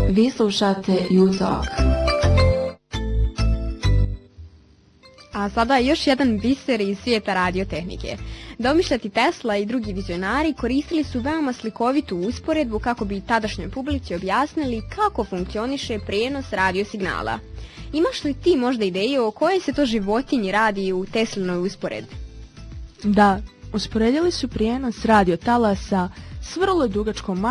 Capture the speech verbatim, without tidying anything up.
Vi slušate U-Talk. A sada još jedan biser iz svijeta radiotehnike. Domišljat i Tesla i drugi vizionari koristili su veoma slikovitu usporedbu kako bi tadašnjoj publici objasnili kako funkcioniše prijenos radiosignala. Imaš li ti možda ideju o kojoj se to životinji radi u Teslinoj usporedbi? Da, usporedili su prijenos radiotalasa s vrlo dugačkom